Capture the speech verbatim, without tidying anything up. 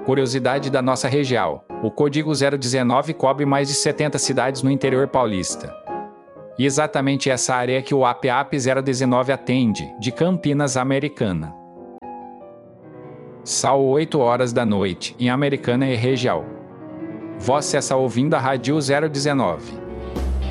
Curiosidade da nossa região: o código zero dezenove cobre mais de setenta cidades no interior paulista. E exatamente essa área que o A P A P zero dezenove atende, de Campinas, Americana. São oito horas da noite, em Americana e região. Você está ouvindo a Rádio zero dezenove.